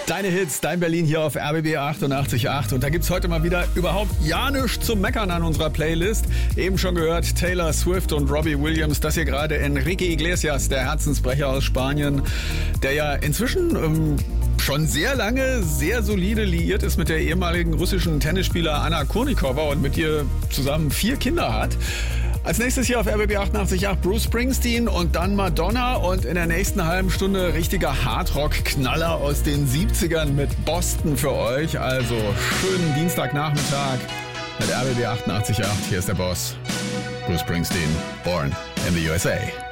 Deine Hits, dein Berlin hier auf RBB 88.8. Und da gibt's heute mal wieder überhaupt ja nichts zu meckern an unserer Playlist. Eben schon gehört Taylor Swift und Robbie Williams. Das hier gerade Enrique Iglesias, der Herzensbrecher aus Spanien, der ja inzwischen schon sehr lange sehr solide liiert ist mit der ehemaligen russischen Tennisspieler Anna Kurnikova und mit ihr zusammen 4 Kinder hat. Als nächstes hier auf RBB 88.8 Bruce Springsteen und dann Madonna und in der nächsten halben Stunde richtiger Hardrock-Knaller aus den 70ern mit Boston für euch. Also schönen Dienstagnachmittag mit RBB 88.8. Hier ist der Boss. Bruce Springsteen, born in the USA.